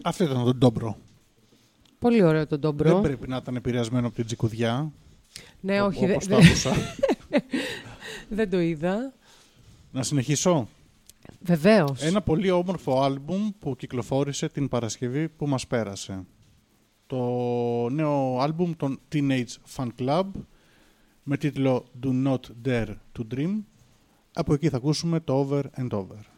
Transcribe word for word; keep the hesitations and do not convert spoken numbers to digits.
Αυτό ήταν το ντόμπρο. Πολύ ωραίο το ντόμπρο. Δεν πρέπει να ήταν επηρεασμένο από την τζικουδιά. Ναι, όχι. Όπως δε, το άκουσα. Δεν το είδα. Να συνεχίσω. Βεβαίως. Ένα πολύ όμορφο άλμπουμ που κυκλοφόρησε την Παρασκευή που μας πέρασε. Το νέο άλμπουμ των Teenage Fan Club με τίτλο Do Not Dare to Dream. Από εκεί θα ακούσουμε το Over and Over.